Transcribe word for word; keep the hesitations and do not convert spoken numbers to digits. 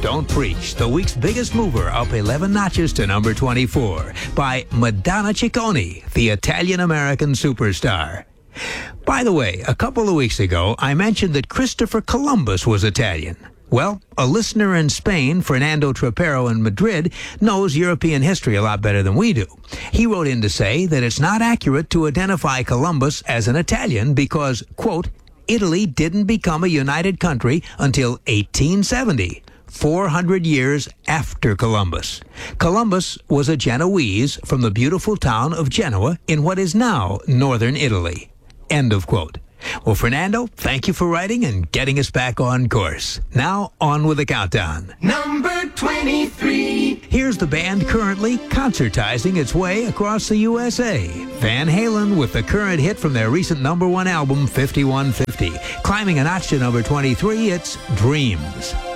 Don't Preach, the week's biggest mover, up eleven notches to number twenty-four by Madonna Ciccone, the Italian-American superstar. By the way, a couple of weeks ago, I mentioned that Christopher Columbus was Italian. Well, a listener in Spain, Fernando Trapero in Madrid, knows European history a lot better than we do. He wrote in to say that it's not accurate to identify Columbus as an Italian because, quote, Italy didn't become a united country until eighteen seventy, four hundred years after Columbus. Columbus was a Genoese from the beautiful town of Genoa in what is now northern Italy. End of quote. Well, Fernando, thank you for writing and getting us back on course. Now, on with the countdown. Number twenty-three. Here's the band currently concertizing its way across the U S A. Van Halen with the current hit from their recent number one album, fifty-one fifty. Climbing a notch to number twenty-three, it's Dreams.